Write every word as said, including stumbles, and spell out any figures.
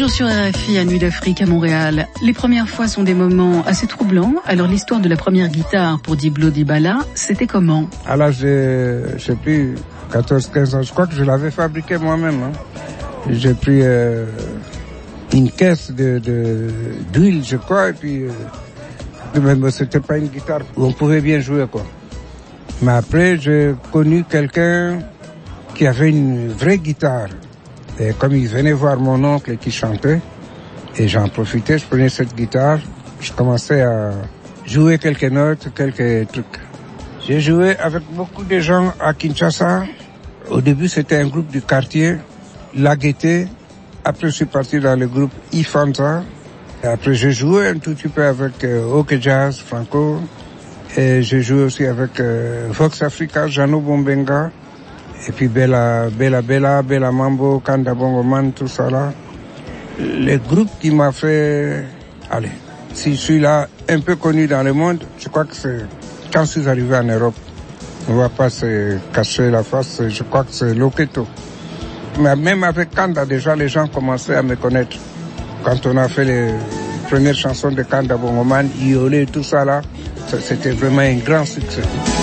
Toujours sur R F I à Nuit d'Afrique à Montréal. Les premières fois sont des moments assez troublants. Alors l'histoire de la première guitare pour Diblo Dibala, c'était comment? À l'âge de, je sais plus, quatorze quinze ans, je crois que je l'avais fabriqué moi-même. Hein. J'ai pris euh, une caisse de, de, d'huile, je crois, et puis euh, même c'était pas une guitare où on pouvait bien jouer, quoi. Mais après, j'ai connu quelqu'un qui avait une vraie guitare. Et comme il venait voir mon oncle qui chantait, et j'en profitais, je prenais cette guitare, je commençais à jouer quelques notes, quelques trucs. J'ai joué avec beaucoup de gens à Kinshasa. Au début, c'était un groupe du quartier, La Gaîté. Après, je suis parti dans le groupe Ifanza. Et après, j'ai joué un tout petit peu avec euh, OK Jazz, Franco. Et j'ai joué aussi avec euh, Vox Africa, Jano Bombenga. Et puis Bella, Bella, Bella, Bella Mambo, Kanda Bongo Man, tout ça là. Le groupe qui m'a fait, allez, si je suis là un peu connu dans le monde, je crois que c'est quand je suis arrivé en Europe. On va pas se cacher la face, je crois que c'est Loketo. Mais même avec Kanda, déjà les gens commençaient à me connaître. Quand on a fait les premières chansons de Kanda Bongo Man, Iolé, tout ça là, c'était vraiment un grand succès.